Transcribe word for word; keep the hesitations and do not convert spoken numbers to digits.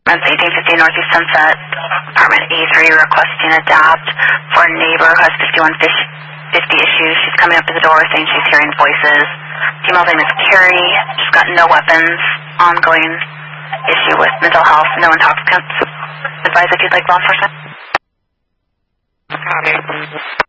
Runs eighteen fifty Northeast Sunset, apartment E three, requesting adapt for a neighbor who has fifty-one fifty issues. She's coming up to the door saying she's hearing voices. Female's name is Carrie. She's got no weapons. Ongoing issue with mental health, no intoxicants. Advise if you'd like law enforcement. Copy.